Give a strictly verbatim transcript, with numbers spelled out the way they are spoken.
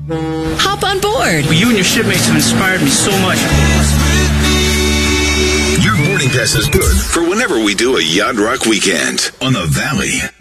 Hop on board. Well, you and your shipmates have inspired me so much. Your boarding pass is good for whenever we do a Yacht Rock weekend on the Valley.